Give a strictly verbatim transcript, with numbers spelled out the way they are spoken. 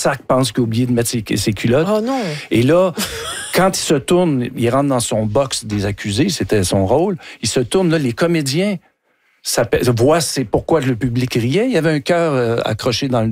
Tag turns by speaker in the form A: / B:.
A: Rossac pense qu'il a oublié de mettre ses, ses culottes.
B: Oh non!
A: Et là, quand il se tourne, il rentre dans son box des accusés, c'était son rôle, il se tourne, là, les comédiens voient c'est pourquoi le public riait. Il y avait un cœur euh, accroché dans le